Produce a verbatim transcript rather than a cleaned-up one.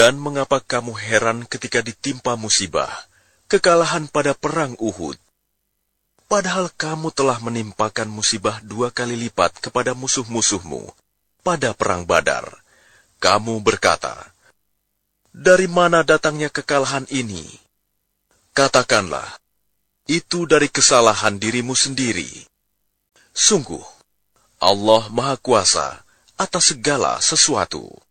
Dan mengapa kamu heran ketika ditimpa musibah, kekalahan pada perang Uhud? Padahal kamu telah menimpakan musibah dua kali lipat kepada musuh-musuhmu pada perang Badar. Kamu berkata, dari mana datangnya kekalahan ini? Katakanlah, itu dari kesalahan dirimu sendiri. Sungguh, Allah Maha Kuasa atas segala sesuatu.